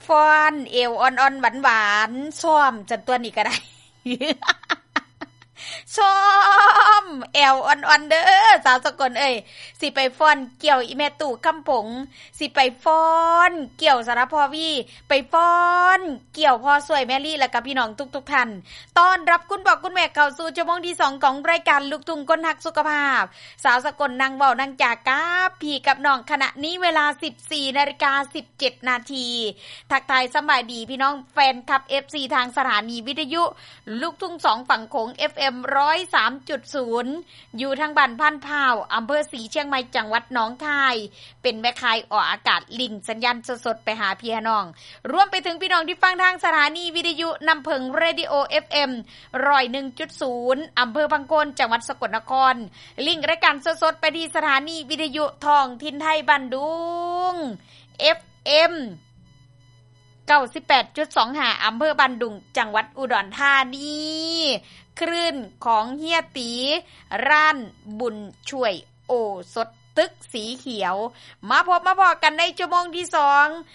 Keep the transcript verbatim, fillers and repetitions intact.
ฟ้อนเอวอ่อนๆหวานๆซ้อมจนตัวนี้ก็ได้ ซ้อมแอวอ่อนๆเด้อสาวสกลเอ้ยสิไปฟ้อนเกี่ยวอีแม่ตู่คำผงสิไปฟ้อนเกี่ยวสารพอวีไปฟ้อนเกี่ยวพ่อสวยแม่ลี่และกับพี่น้องทุกๆท่านต้อนรับคุณบอกคุณแม่เข้าสู่ชั่วโมงที่สองของรายการลูกทุ่งคนฮักสุขภาพสาวสกลนั่งเว้านั่งจากกับพี่กับน้องขณะนี้เวลา สิบสี่นาฬิกาสิบเจ็ดนาทีทักทายสบายดีพี่น้องแฟนคลับ เอฟ ซี ทางสถานีวิทยุลูกทุ่งสองฝั่งโขง เอฟ เอ็ม หนึ่งร้อยสามจุดศูนย์ อยู่ทางบ้านพันพาวอำเภอศรีเชียงใหม่จังหวัดหนองคายเป็นแม่คายออกอากาศลิงสัญญาณสดๆไปหาพี่น้องรวมไปถึงพี่น้องที่ฟังทางสถานีวิทยุน้ำเพิงเรดิโอ เอฟ เอ็ม หนึ่งศูนย์หนึ่งจุดศูนย์ อำเภอพังโคนจังหวัดสกลนครลิงก์รายการสดๆไปที่สถานีวิทยุท้องถิ่นไทยบ้านดุง เอฟ เอ็มเก้าสิบแปดจุดสองห้า อำเภอบันดุงจังหวัดอุดรธานีคลื่นของเฮียตีร้านบุญช่วยโอสถตึกสีเขียวมาพบมาพอกันในชั่วโมงที่สอง